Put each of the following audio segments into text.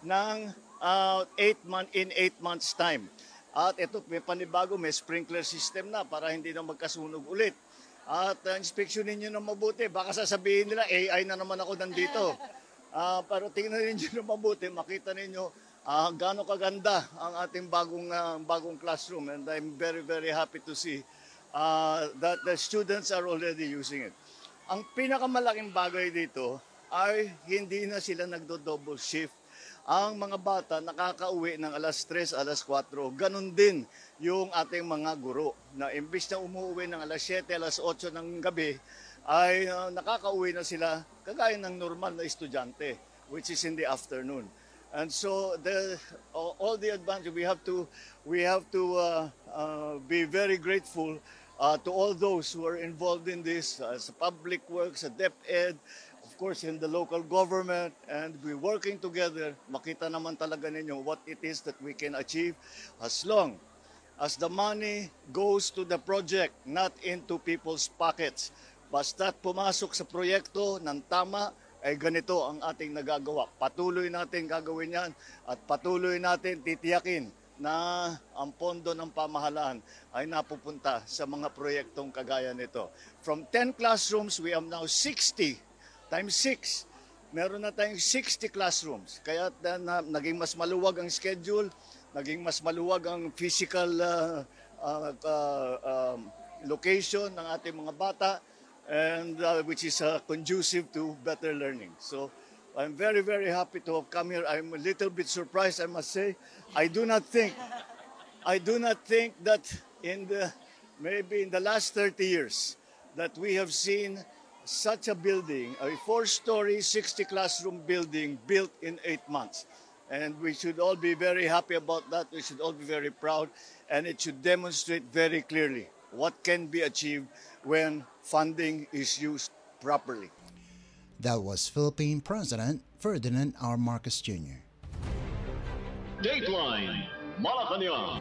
ng 8 months time. At ito, may panibago, may sprinkler system na para hindi na magkasunog ulit. At inspeksyonin nyo na mabuti. Baka sasabihin nila, AI na naman ako nandito. Pero tingnan ninyo na mabuti, makita ninyo gaano kaganda ang ating bagong classroom. And I'm very, very happy to see that the students are already using it. Ang pinakamalaking bagay dito ay hindi na sila nagdo-double shift. Ang mga bata nakakauwi ng alas 3, alas 4. Ganon din yung ating mga guro na imbis na umuwi ng alas 7, alas 8 ng gabi ay nakakauwi na sila kagaya ng normal na estudyante, which is in the afternoon. And so all the advantage we have to be very grateful to all those who are involved in this, sa public works, sa DepEd, of course in the local government, and we're working together. Makita naman talaga ninyo what it is that we can achieve as long as the money goes to the project, not into people's pockets. Basta't pumasok sa proyekto ng tama, ay ganito ang ating nagagawa. Patuloy natin gagawin yan at patuloy natin titiyakin na ang pondo ng pamahalaan ay napupunta sa mga proyektong kagaya nito. From 10 classrooms, we have now 60 times 6. Meron na tayong 60 classrooms. Kaya naging mas maluwag ang schedule, naging mas maluwag ang physical location ng ating mga bata, and which is conducive to better learning. So I'm very, very happy to have come here. I'm a little bit surprised, I must say. I do not think that maybe in the last 30 years that we have seen such a building, a 4-story, 60-classroom building built in 8 months. And we should all be very happy about that. We should all be very proud. And it should demonstrate very clearly what can be achieved when funding is used properly. That was Philippine President Ferdinand R. Marcos Jr. Dateline Malacanang.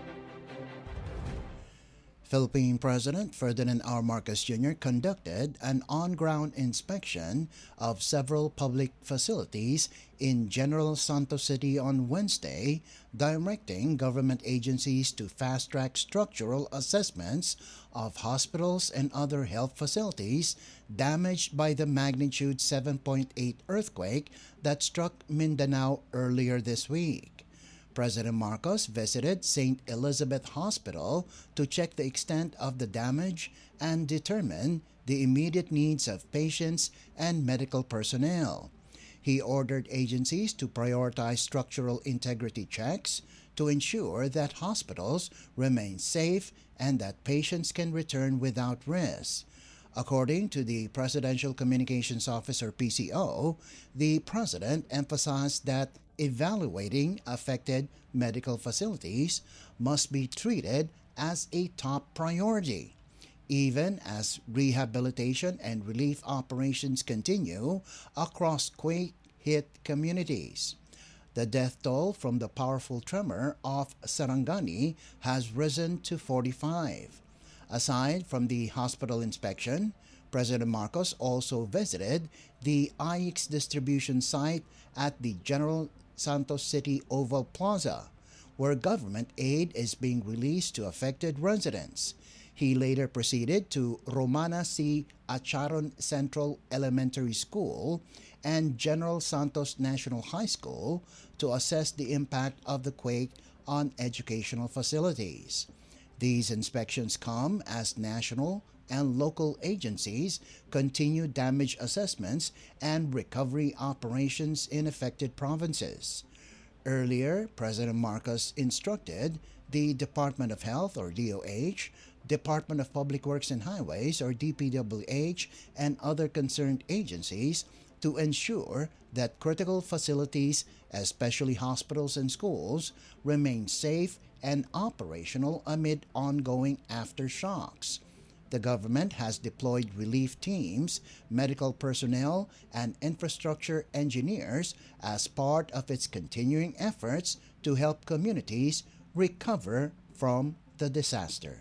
Philippine President Ferdinand R. Marcos Jr. conducted an on-ground inspection of several public facilities in General Santos City on Wednesday, directing government agencies to fast-track structural assessments of hospitals and other health facilities damaged by the magnitude 7.8 earthquake that struck Mindanao earlier this week. President Marcos visited St. Elizabeth Hospital to check the extent of the damage and determine the immediate needs of patients and medical personnel. He ordered agencies to prioritize structural integrity checks to ensure that hospitals remain safe and that patients can return without risk. According to the Presidential Communications Office or PCO, the President emphasized that evaluating affected medical facilities must be treated as a top priority, even as rehabilitation and relief operations continue across quake-hit communities. The death toll from the powerful tremor off Sarangani has risen to 45. Aside from the hospital inspection, President Marcos also visited the IX distribution site at the General Santos City Oval Plaza, where government aid is being released to affected residents. He later proceeded to Romana C. Acharon Central Elementary School and General Santos National High School to assess the impact of the quake on educational facilities. These inspections come as national and local agencies continue damage assessments and recovery operations in affected provinces. Earlier, President Marcos instructed the Department of Health or DOH, Department of Public Works and Highways or DPWH, and other concerned agencies to ensure that critical facilities, especially hospitals and schools, remain safe and operational amid ongoing aftershocks. The government has deployed relief teams, medical personnel, and infrastructure engineers as part of its continuing efforts to help communities recover from the disaster.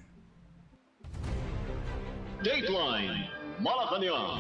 Dateline Malacanang.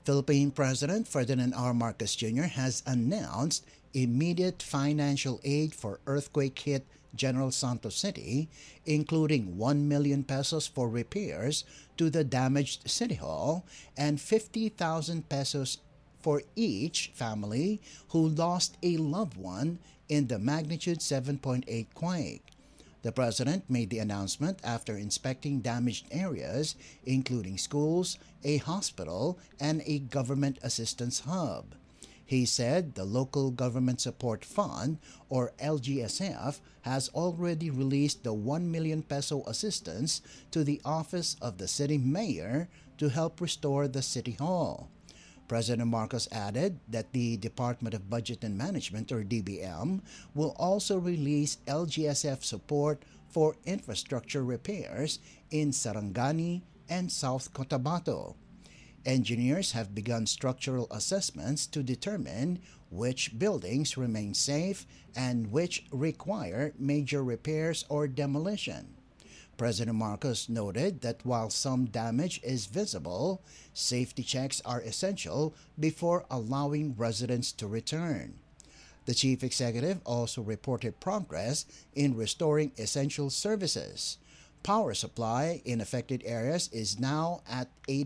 Philippine President Ferdinand R. Marcos Jr. has announced immediate financial aid for earthquake-hit General Santos City, including 1 million pesos for repairs to the damaged City Hall and 50,000 pesos for each family who lost a loved one in the magnitude 7.8 quake. The president made the announcement after inspecting damaged areas, including schools, a hospital, and a government assistance hub. He said the Local Government Support Fund, or LGSF, has already released the 1 million peso assistance to the office of the city mayor to help restore the City Hall. President Marcos added that the Department of Budget and Management, or DBM, will also release LGSF support for infrastructure repairs in Sarangani and South Cotabato. Engineers have begun structural assessments to determine which buildings remain safe and which require major repairs or demolition. President Marcos noted that while some damage is visible, safety checks are essential before allowing residents to return. The chief executive also reported progress in restoring essential services. Power supply in affected areas is now at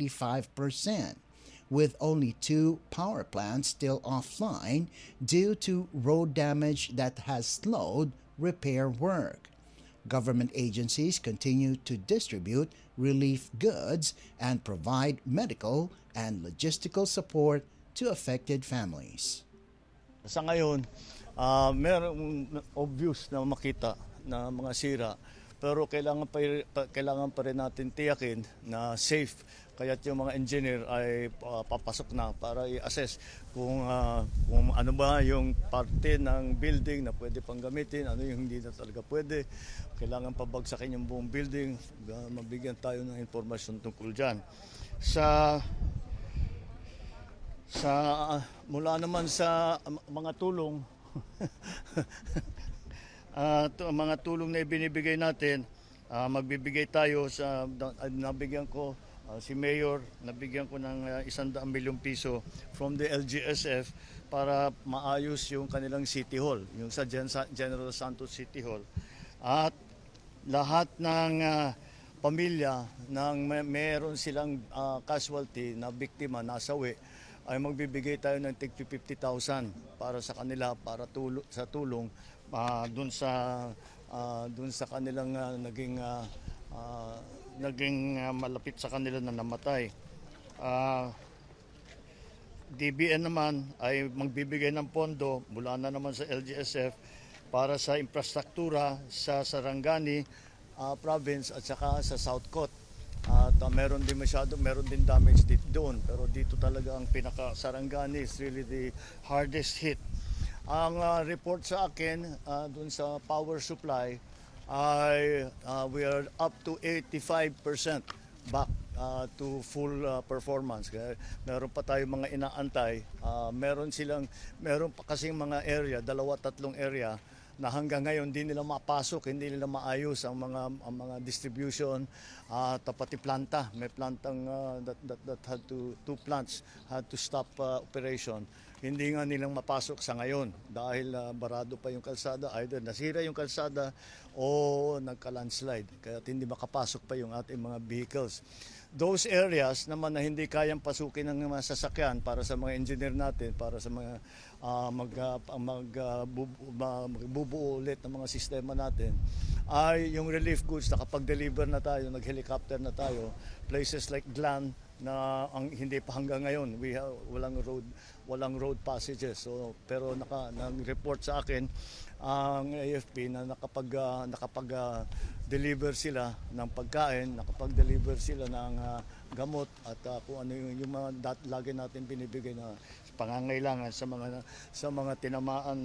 85%, with only 2 power plants still offline due to road damage that has slowed repair work. Government agencies continue to distribute relief goods and provide medical and logistical support to affected families. Sa ngayon, merong obvious na makita na mga sira, pero kailangan pa rin natin tiyakin na safe. Kaya't yung mga engineer ay papasok na para i-assess kung ano ba yung parte ng building na pwede pang gamitin, ano yung hindi na talaga pwede. Kailangan pabagsakin yung buong building, mabigyan tayo ng informasyon tungkol dyan. Mula naman sa mga tulong, mga tulong na ibinibigay natin, magbibigay tayo nabigyan ko si Mayor, nabigyan ko ng 100 milyong piso from the LGSF para maayos yung kanilang City Hall, yung sa General Santos City Hall. At lahat ng pamilya nang meron silang casualty na biktima, nasawi, ay magbibigay tayo ng tig 50,000 para sa kanila, para sa tulong dun sa kanilang naging malapit sa kanila na namatay. DBN naman ay magbibigay ng pondo mula na naman sa LGSF para sa infrastruktura sa Sarangani province at saka sa South Cot. At meron din damage dito doon, pero dito talaga ang pinaka Sarangani is really the hardest hit. Ang report sa akin doon sa power supply ay we are up to 85% back to full performance. Kaya meron pa tayong mga inaantay. Meron pa kasing mga area, 2-3 area na hanggang ngayon hindi nila mapasok, hindi nila maayos ang mga distribution at pati planta. May plantang that had to 2 plants had to stop operation. Hindi nga nilang mapasok sa ngayon dahil barado pa yung kalsada, either nasira yung kalsada o nagka-landslide, kaya hindi makapasok pa yung ating mga vehicles. Those areas naman na hindi kayang pasukin ng mga sasakyan para sa mga engineer natin, para sa mga magbubuo ulit ng mga sistema natin, ay yung relief goods, nakapag-deliver na tayo, nag-helicopter na tayo, places like Glan na hindi pa hanggang ngayon walang road passages. So pero nag-report sa akin ang AFP na nakapag-deliver sila ng pagkain, nakapag-deliver sila ng gamot at kung ano yung mga lagi natin binibigay na pangangailangan sa mga tinamaan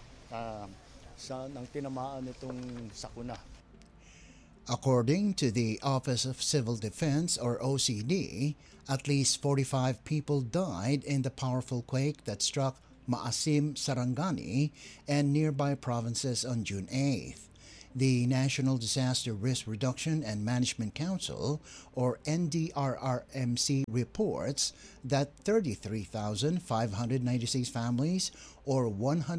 ng tinamaan itong sakuna. According to the Office of Civil Defense, or OCD, at least 45 people died in the powerful quake that struck Maasim, Sarangani, and nearby provinces on June 8th. The National Disaster Risk Reduction and Management Council, or NDRRMC, reports that 33,596 families, or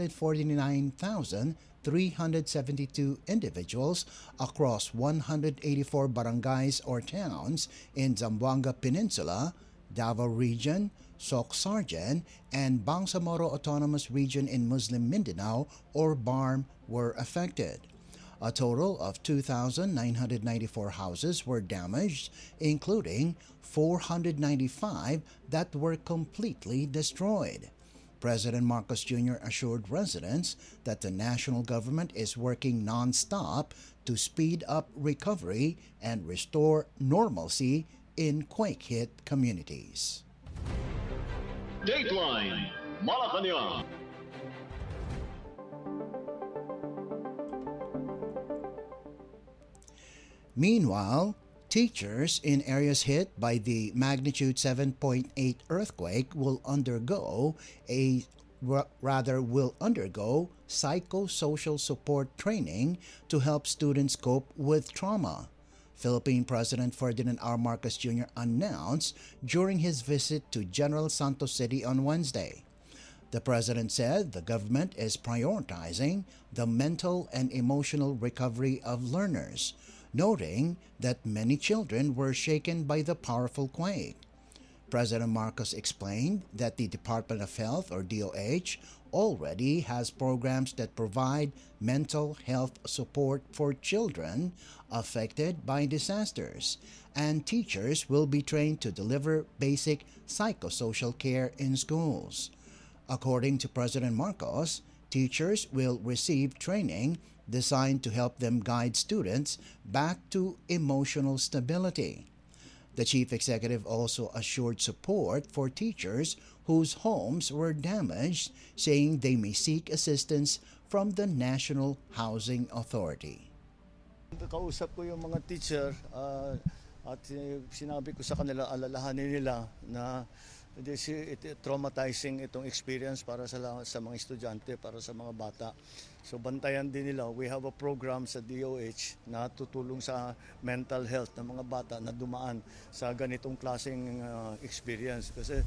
149,372 individuals across 184 barangays or towns in Zamboanga Peninsula, Davao Region, Soc-Sargen, and Bangsamoro Autonomous Region in Muslim Mindanao, or BARM, were affected. A total of 2,994 houses were damaged, including 495 that were completely destroyed. President Marcos Jr. assured residents that the national government is working non-stop to speed up recovery and restore normalcy in quake-hit communities. Dateline Malacanang. Meanwhile, teachers in areas hit by the magnitude 7.8 earthquake will undergo psychosocial support training to help students cope with trauma. Philippine President Ferdinand R. Marcos Jr. announced during his visit to General Santos City on Wednesday. The president said the government is prioritizing the mental and emotional recovery of learners, noting that many children were shaken by the powerful quake. President Marcos explained that the Department of Health, or DOH, already has programs that provide mental health support for children affected by disasters, and teachers will be trained to deliver basic psychosocial care in schools. According to President Marcos, teachers will receive training designed to help them guide students back to emotional stability. The chief executive also assured support for teachers whose homes were damaged, saying they may seek assistance from the National Housing Authority. Kausap ko yung mga teacher at sinabi ko sa kanila, alalahanin nila na traumatizing itong experience para sa mga estudyante, para sa mga bata. So bantayan din nila. We have a program sa DOH na tutulong sa mental health ng mga bata na dumaan sa ganitong klaseng experience. Kasi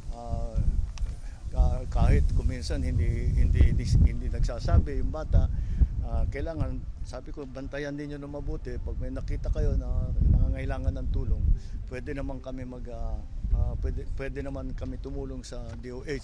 kahit kuminsan hindi nagsasabi yung bata, kailangan, sabi ko, bantayan din nyo na mabuti. Pag may nakita kayo na nangangailangan ng tulong, pwede naman kami pwede naman kami tumulong sa DOH.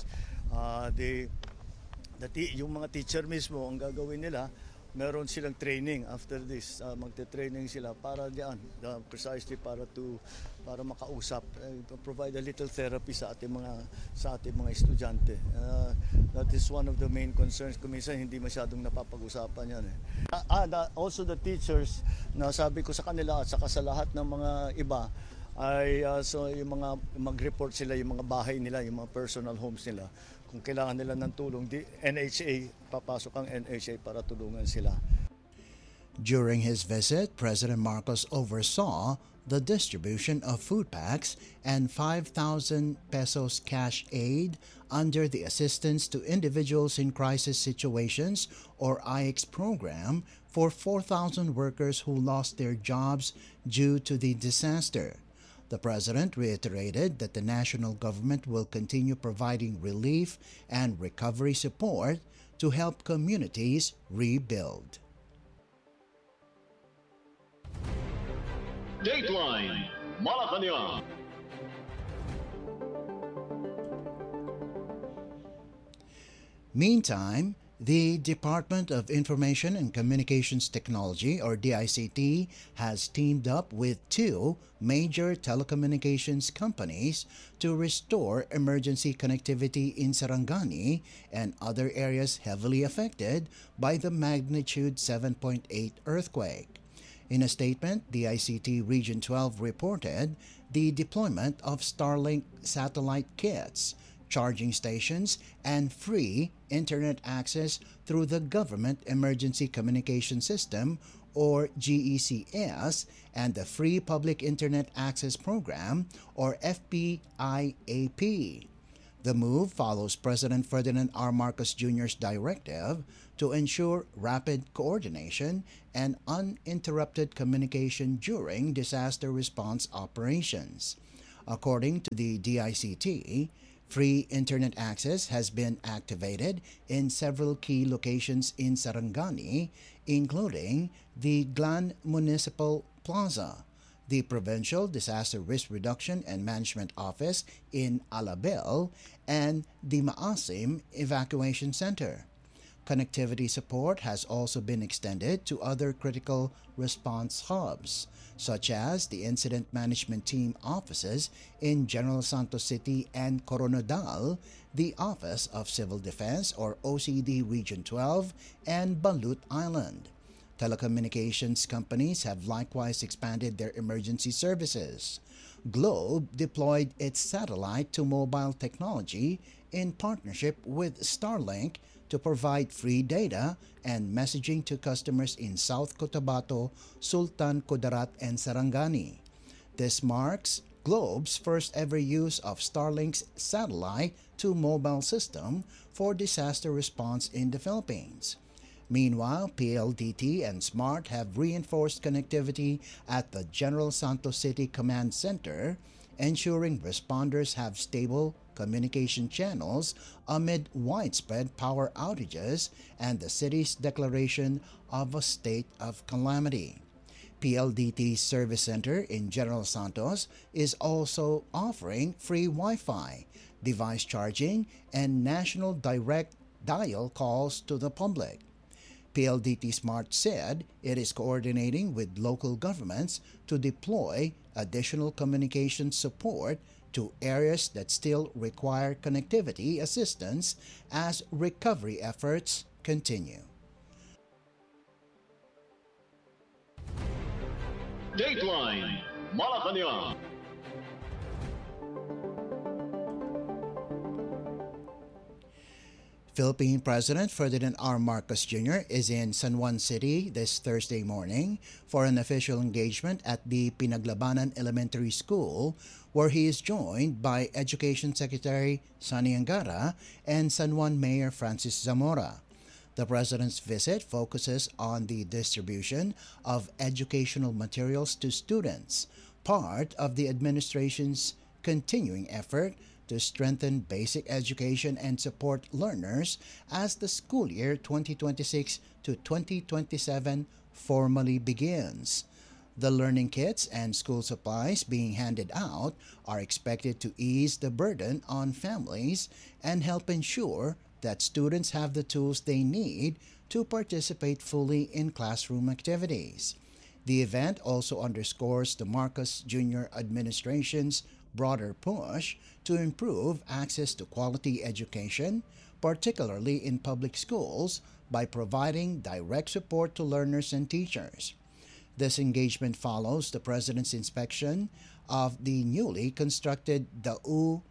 Yung mga teacher mismo, ang gagawin nila, meron silang training after this. Magte-training sila para diyan, precisely para makausap, provide a little therapy sa ating mga estudyante. That is one of the main concerns. Kuminsan hindi masyadong napapag-usapan yan. Also the teachers, na sabi ko sa kanila at saka sa lahat ng mga iba, ay so yung mga mag-report sila yung mga bahay nila, yung mga personal homes nila. Kung kailangan nila ng tulong, NHA, papasok ang NHA para tulungan sila. During his visit, President Marcos oversaw the distribution of food packs and 5,000 pesos cash aid under the Assistance to Individuals in Crisis Situations, or IX program, for 4,000 workers who lost their jobs due to the disaster. The president reiterated that the national government will continue providing relief and recovery support to help communities rebuild. Dateline Malacanang. Meantime, the Department of Information and Communications Technology, or DICT, has teamed up with two major telecommunications companies to restore emergency connectivity in Sarangani and other areas heavily affected by the magnitude 7.8 earthquake. In a statement, DICT Region 12 reported the deployment of Starlink satellite kits, charging stations, and free internet access through the Government Emergency Communication System, or GECS, and the Free Public Internet Access Program, or FPIAP. The move follows President Ferdinand R. Marcos Jr.'s directive to ensure rapid coordination and uninterrupted communication during disaster response operations. According to the DICT, free internet access has been activated in several key locations in Sarangani, including the Glan Municipal Plaza, the Provincial Disaster Risk Reduction and Management Office in Alabel, and the Maasim Evacuation Center. Connectivity support has also been extended to other critical response hubs, such as the Incident Management Team offices in General Santos City and Coronadal, the Office of Civil Defense or OCD Region 12, and Balut Island. Telecommunications companies have likewise expanded their emergency services. Globe deployed its satellite to mobile technology in partnership with Starlink to provide free data and messaging to customers in South Cotabato, Sultan Kudarat, and Sarangani. This marks Globe's first ever use of Starlink's satellite to mobile system for disaster response in the Philippines. Meanwhile, PLDT and SMART have reinforced connectivity at the General Santos City Command Center, ensuring responders have stable communication channels amid widespread power outages and the city's declaration of a state of calamity. PLDT's service center in General Santos is also offering free Wi-Fi, device charging, and national direct dial calls to the public. PLDT Smart said it is coordinating with local governments to deploy additional communication support to areas that still require connectivity assistance as recovery efforts continue. Dateline Malacanang. Philippine President Ferdinand R. Marcos Jr. is in San Juan City this Thursday morning for an official engagement at the Pinaglabanan Elementary School, where he is joined by Education Secretary Sani Angara and San Juan Mayor Francis Zamora. The President's visit focuses on the distribution of educational materials to students, part of the administration's continuing effort to strengthen basic education and support learners as the school year 2026 to 2027 formally begins. The learning kits and school supplies being handed out are expected to ease the burden on families and help ensure that students have the tools they need to participate fully in classroom activities. The event also underscores the Marcos Jr. administration's broader push to improve access to quality education, particularly in public schools, by providing direct support to learners and teachers. This engagement follows the President's inspection of the newly constructed Dau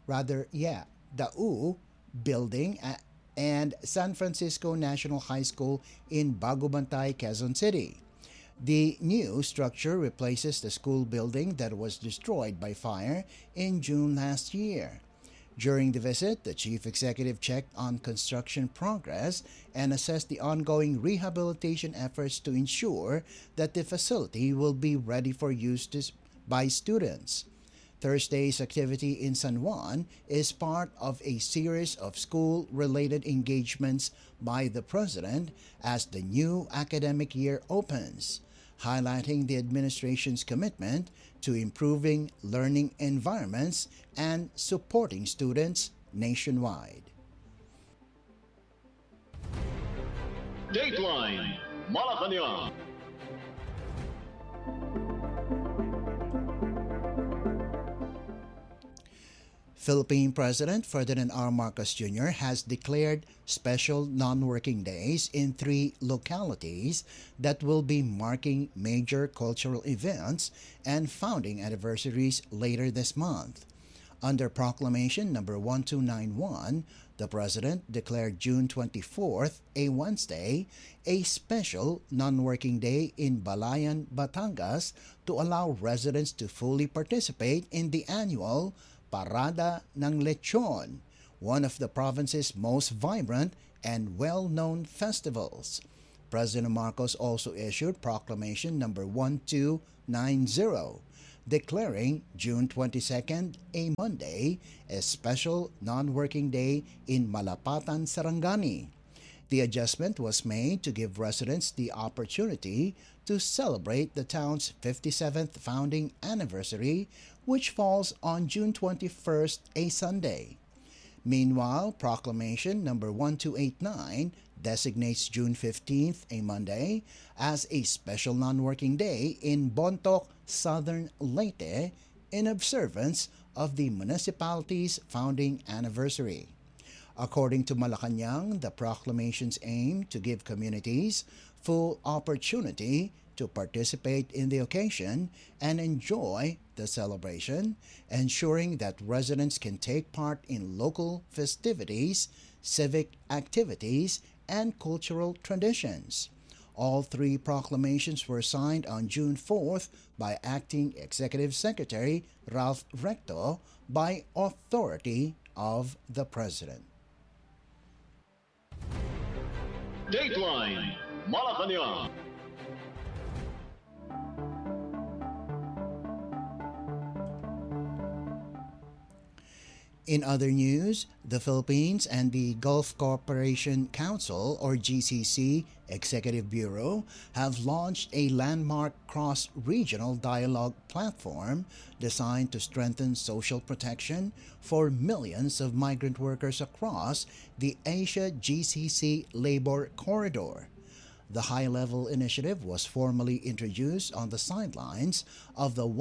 building and San Francisco National High School in Bagubantay, Quezon City. The new structure replaces the school building that was destroyed by fire in June last year. During the visit, the chief executive checked on construction progress and assessed the ongoing rehabilitation efforts to ensure that the facility will be ready for use by students. Thursday's activity in San Juan is part of a series of school-related engagements by the President as the new academic year opens, highlighting the administration's commitment to improving learning environments and supporting students nationwide. Dateline Malacanang. Philippine President Ferdinand R. Marcos Jr. has declared special non-working days in 3 localities that will be marking major cultural events and founding anniversaries later this month. Under Proclamation Number 1291, the President declared June 24th, a Wednesday, a special non-working day in Balayan, Batangas to allow residents to fully participate in the annual Parada ng Lechon, one of the province's most vibrant and well-known festivals. President Marcos also issued Proclamation number 1290, declaring June 22nd, a Monday, a special non-working day in Malapatan, Sarangani. The adjustment was made to give residents the opportunity to celebrate the town's 57th founding anniversary, which falls on June 21st, a Sunday. Meanwhile, Proclamation number 1289 designates June 15th, a Monday, as a special non-working day in Bontoc, Southern Leyte, in observance of the municipality's founding anniversary. According to Malacanang, the proclamations aim to give communities full opportunity to participate in the occasion and enjoy the celebration, ensuring that residents can take part in local festivities, civic activities, and cultural traditions. All three proclamations were signed on June 4th by Acting Executive Secretary Ralph Recto by authority of the President. Dateline Malacanang. In other news, the Philippines and the Gulf Cooperation Council, or GCC, Executive Bureau have launched a landmark cross-regional dialogue platform designed to strengthen social protection for millions of migrant workers across the Asia-GCC labor corridor. The high-level initiative was formally introduced on the sidelines of the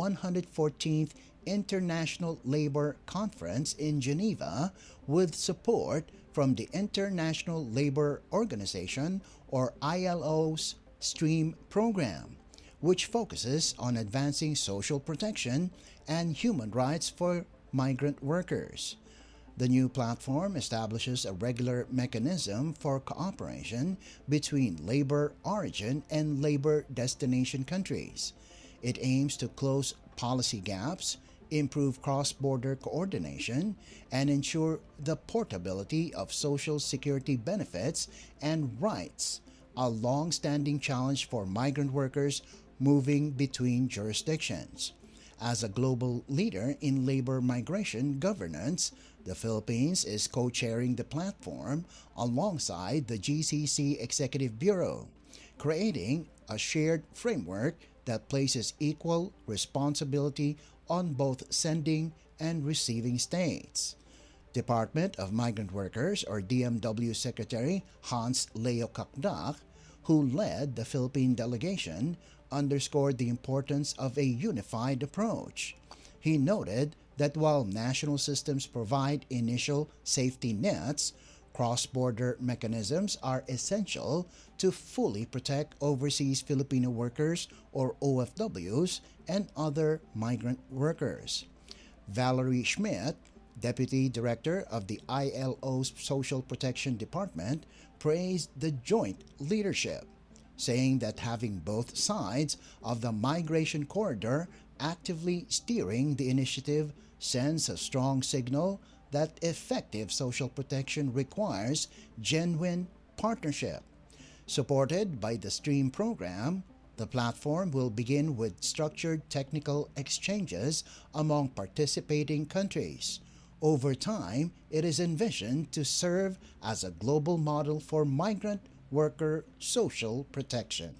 114th International Labor Conference in Geneva with support from the International Labor Organization, or ILO's STREAM program, which focuses on advancing social protection and human rights for migrant workers. The new platform establishes a regular mechanism for cooperation between labor origin and labor destination countries. It aims to close policy gaps, improve cross-border coordination, and ensure the portability of social security benefits and rights, a long-standing challenge for migrant workers moving between jurisdictions. As a global leader in labor migration governance, the Philippines is co-chairing the platform alongside the GCC Executive Bureau, creating a shared framework that places equal responsibility on both sending and receiving states. Department of Migrant Workers, or DMW Secretary Hans Leo Kakdak, who led the Philippine delegation, underscored the importance of a unified approach. He noted that while national systems provide initial safety nets, cross-border mechanisms are essential to fully protect overseas Filipino workers, or OFWs, and other migrant workers. Valerie Schmidt, Deputy Director of the ILO's Social Protection Department, praised the joint leadership, saying that having both sides of the migration corridor actively steering the initiative sends a strong signal that effective social protection requires genuine partnership. Supported by the STREAM program, the platform will begin with structured technical exchanges among participating countries. Over time, it is envisioned to serve as a global model for migrant worker social protection.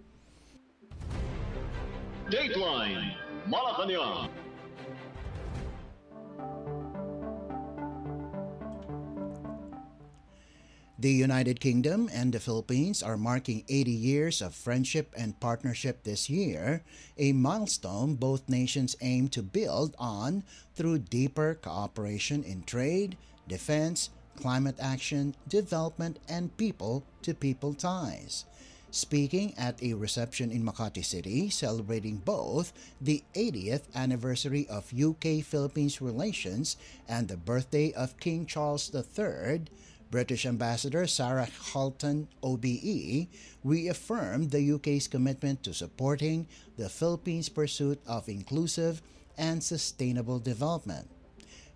Dateline Malacanang. The United Kingdom and the Philippines are marking 80 years of friendship and partnership this year, a milestone both nations aim to build on through deeper cooperation in trade, defense, climate action, development, and people-to-people ties. Speaking at a reception in Makati City celebrating both the 80th anniversary of UK-Philippines relations and the birthday of King Charles III, British Ambassador Sarah Halton OBE reaffirmed the UK's commitment to supporting the Philippines' pursuit of inclusive and sustainable development.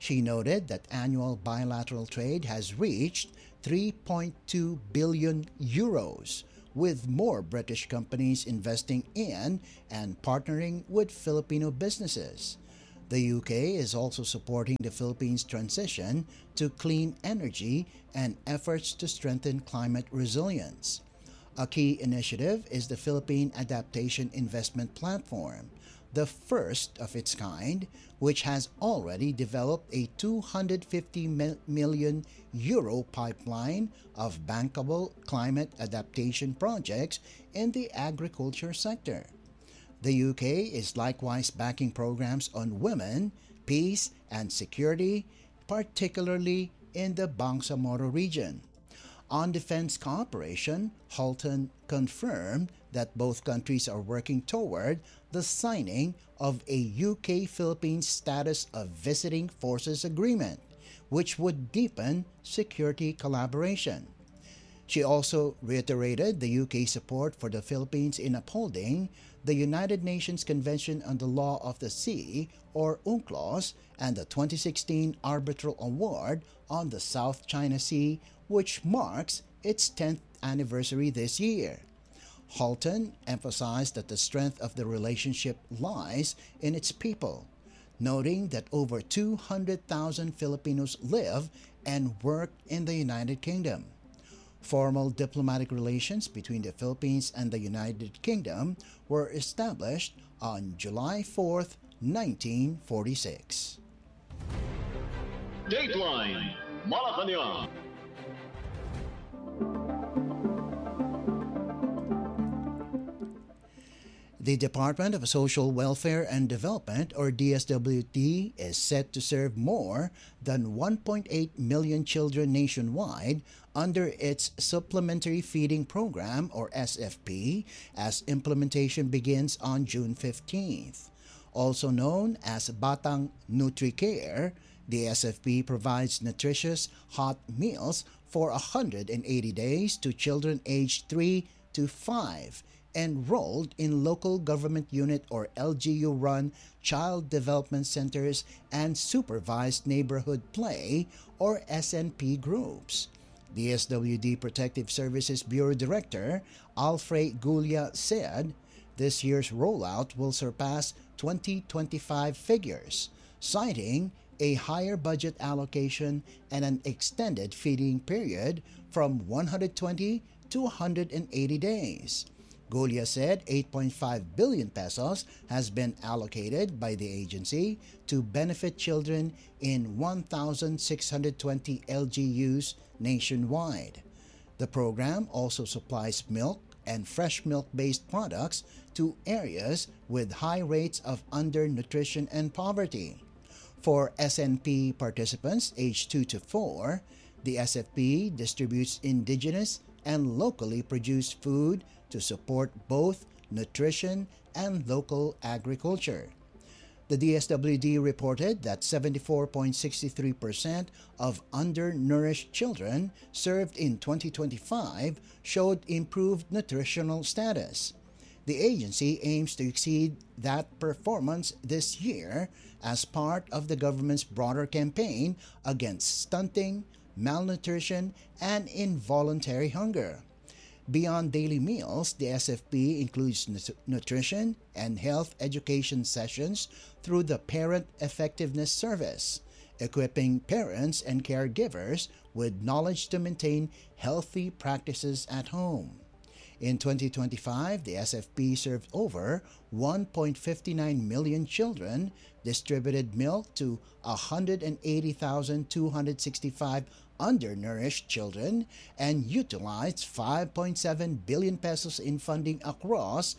She noted that annual bilateral trade has reached 3.2 billion euros, with more British companies investing in and partnering with Filipino businesses. The UK is also supporting the Philippines' transition to clean energy and efforts to strengthen climate resilience. A key initiative is the Philippine Adaptation Investment Platform, the first of its kind, which has already developed a 250 million euro pipeline of bankable climate adaptation projects in the agriculture sector. The UK is likewise backing programs on women, peace, and security, particularly in the Bangsamoro region. On defense cooperation, Halton confirmed that both countries are working toward the signing of a UK-Philippines Status of Visiting Forces Agreement, which would deepen security collaboration. She also reiterated the UK's support for the Philippines in upholding the United Nations Convention on the Law of the Sea, or UNCLOS, and the 2016 Arbitral Award on the South China Sea, which marks its 10th anniversary this year. Halton emphasized that the strength of the relationship lies in its people, noting that over 200,000 Filipinos live and work in the United Kingdom. Formal diplomatic relations between the Philippines and the United Kingdom were established on July 4, 1946. Dateline Malacanang. The Department of Social Welfare and Development, or DSWD, is set to serve more than 1.8 million children nationwide under its Supplementary Feeding Program, or SFP, as implementation begins on June 15th. Also known as Batang NutriCare, the SFP provides nutritious hot meals for 180 days to children aged 3 to 5 enrolled in local government unit or LGU run child development centers and supervised neighborhood play or SNP groups. DSWD Protective Services Bureau Director Alfred Gulia said this year's rollout will surpass 2025 figures, citing a higher budget allocation and an extended feeding period from 120 to 180 days. Gulia said 8.5 billion pesos has been allocated by the agency to benefit children in 1,620 LGUs nationwide. The program also supplies milk and fresh milk-based products to areas with high rates of undernutrition and poverty. For SNP participants aged 2 to 4, the SFP distributes indigenous and locally produced food to support both nutrition and local agriculture. The DSWD reported that 74.63% of undernourished children served in 2025 showed improved nutritional status. The agency aims to exceed that performance this year as part of the government's broader campaign against stunting, malnutrition, and involuntary hunger. Beyond daily meals, the SFP includes nutrition and health education sessions through the Parent Effectiveness Service, equipping parents and caregivers with knowledge to maintain healthy practices at home. In 2025, the SFP served over 1.59 million children, distributed milk to 180,265 undernourished children, and utilized 5.7 billion pesos in funding across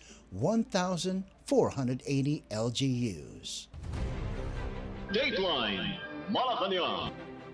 1,480 LGUs. Dateline Malacanang.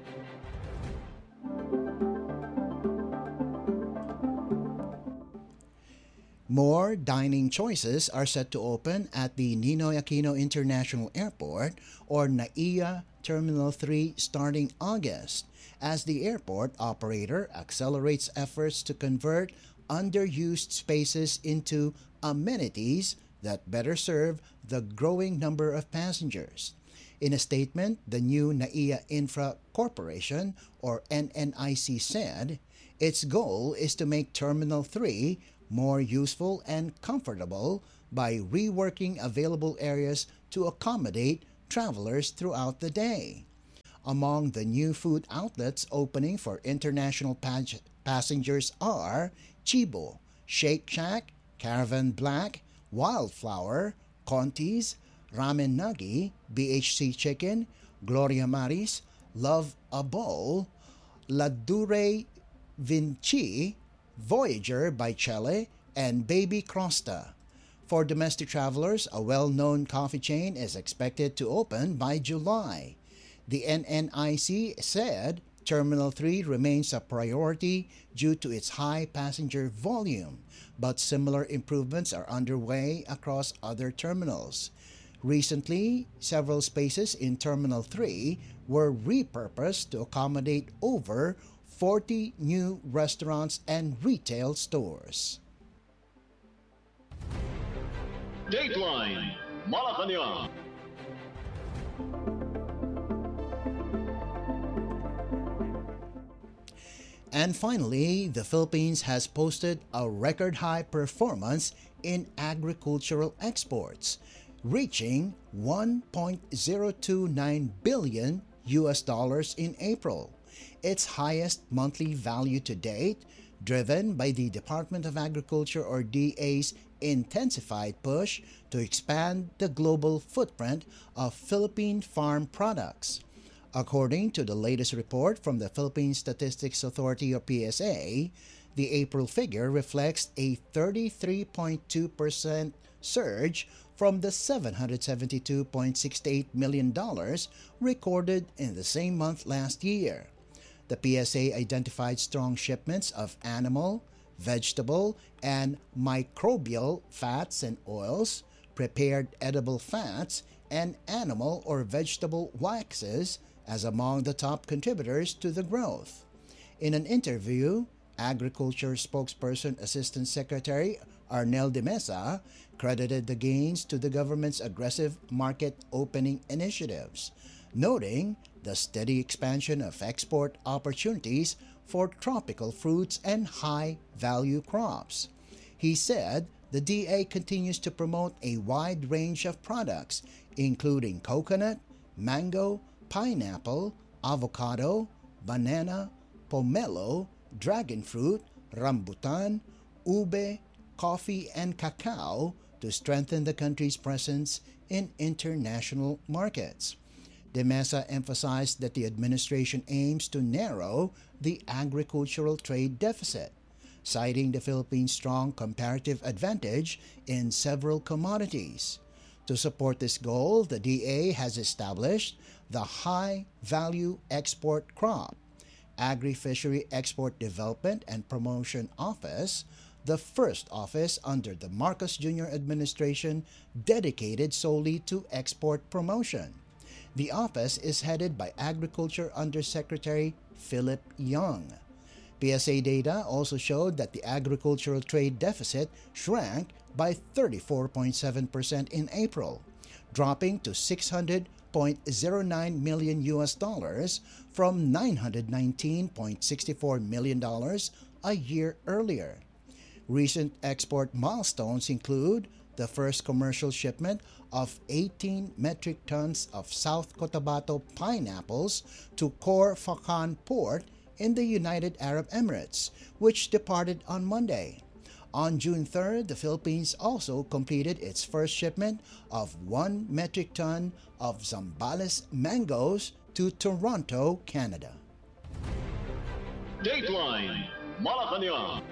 More dining choices are set to open at the Ninoy Aquino International Airport, or NAIA Terminal 3, starting August, as the airport operator accelerates efforts to convert underused spaces into amenities that better serve the growing number of passengers. In a statement, the new NAIA Infra Corporation, or NNIC, said its goal is to make Terminal 3 more useful and comfortable by reworking available areas to accommodate travelers throughout the day. Among the new food outlets opening for international passengers are Chibo, Shake Shack, Caravan Black, Wildflower, Conti's, Ramen Nagi, BHC Chicken, Gloria Maris, Love a Bowl, La Dure Vinci, Voyager by Chele, and Baby Crosta. For domestic travelers, a well-known coffee chain is expected to open by July. The NNIC said Terminal 3 remains a priority due to its high passenger volume, but similar improvements are underway across other terminals. Recently, several spaces in Terminal 3 were repurposed to accommodate over 40 new restaurants and retail stores. Dateline Malacanang. And finally, the Philippines has posted a record high performance in agricultural exports, reaching $1.029 billion in April, its highest monthly value to date, driven by the Department of Agriculture, or DA's, intensified push to expand the global footprint of Philippine farm products. According to the latest report from the Philippine Statistics Authority, or PSA, the April figure reflects a 33.2% surge from the $772.68 million recorded in the same month last year. The PSA identified strong shipments of animal, vegetable, and microbial fats and oils, prepared edible fats, and animal or vegetable waxes as among the top contributors to the growth. In an interview, Agriculture spokesperson Assistant Secretary Arnel de Mesa credited the gains to the government's aggressive market opening initiatives, noting the steady expansion of export opportunities for tropical fruits and high-value crops. He said the DA continues to promote a wide range of products, including coconut, mango, pineapple, avocado, banana, pomelo, dragon fruit, rambutan, ube, coffee, and cacao to strengthen the country's presence in international markets. De Mesa emphasized that the administration aims to narrow the agricultural trade deficit, citing the Philippines' strong comparative advantage in several commodities. To support this goal, the DA has established the High Value Export Crop, Agri-Fishery Export Development and Promotion Office, the first office under the Marcos Jr. administration dedicated solely to export promotion. The office is headed by Agriculture Undersecretary Philip Young. PSA data also showed that the agricultural trade deficit shrank by 34.7% in April, dropping to $600.09 million from $919.64 million a year earlier. Recent export milestones include the first commercial shipment of 18 metric tons of South Cotabato pineapples to Khor Fakkan Port in the United Arab Emirates, which departed on Monday. On June 3rd, the Philippines also completed its first shipment of 1 metric ton of Zambales mangoes to Toronto, Canada. Dateline Malacanang.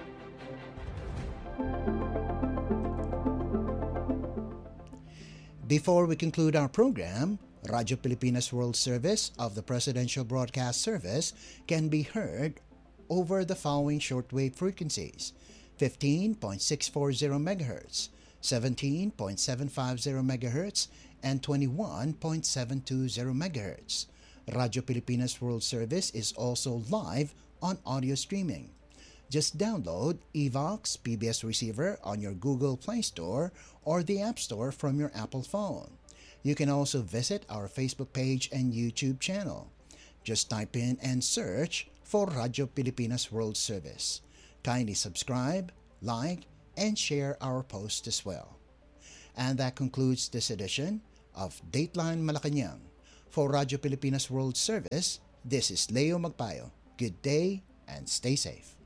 Before we conclude our program, Radyo Pilipinas World Service of the Presidential Broadcast Service can be heard over the following shortwave frequencies: 15.640 MHz, 17.750 MHz, and 21.720 MHz. Radyo Pilipinas World Service is also live on audio streaming. Just download Evox PBS Receiver on your Google Play Store or the App Store from your Apple phone. You can also visit our Facebook page and YouTube channel. Just type in and search for Radyo Pilipinas World Service. Kindly subscribe, like, and share our post as well. And that concludes this edition of Dateline Malacanang. For Radyo Pilipinas World Service, this is Leo Magpayo. Good day and stay safe.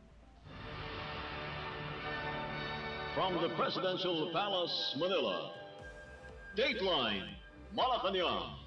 From the Presidential Palace, Manila, Dateline Malacanang.